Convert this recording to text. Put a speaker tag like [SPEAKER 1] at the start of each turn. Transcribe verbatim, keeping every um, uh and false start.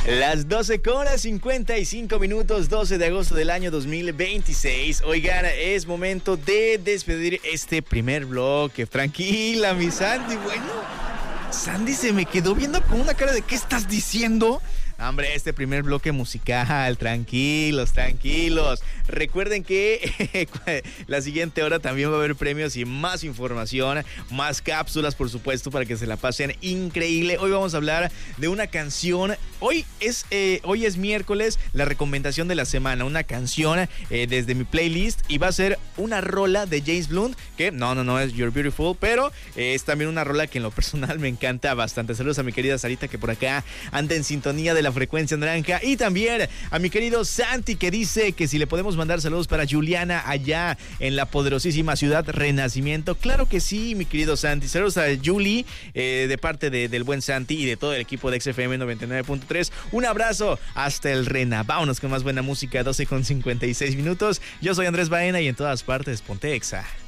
[SPEAKER 1] Las doce con cincuenta y cinco minutos, doce de agosto del año dos mil veintiséis. Oigan, es momento de despedir este primer bloque. Tranquila, mi Sandy. Bueno, Sandy se me quedó viendo con una cara de ¿qué estás diciendo? Hombre, este primer bloque musical, tranquilos, tranquilos. Recuerden que la siguiente hora también va a haber premios y más información, más cápsulas, por supuesto, para que se la pasen increíble. Hoy vamos a hablar de una canción. Hoy es, eh, hoy es miércoles, la recomendación de la semana, una canción eh, desde mi playlist, y va a ser una rola de James Blunt, que no, no, no es You're Beautiful, pero eh, es también una rola que en lo personal me encanta bastante. Saludos a mi querida Sarita, que por acá anda en sintonía de la frecuencia naranja, y también a mi querido Santi, que dice que si le podemos mandar saludos para Juliana allá en la poderosísima ciudad Renacimiento. Claro que sí, mi querido Santi. Saludos a Julie eh, de parte de, del buen Santi y de todo el equipo de X F M noventa y nueve punto tres. Un abrazo hasta el Rena. Vámonos con más buena música, doce con cincuenta y seis minutos. Yo soy Andrés Baena y en todas partes ponte Exa.